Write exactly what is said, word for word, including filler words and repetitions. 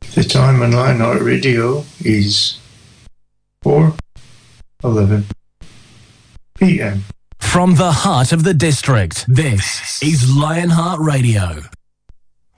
The time on Lionheart Radio is four eleven p.m. From the heart of the district, this is Lionheart Radio.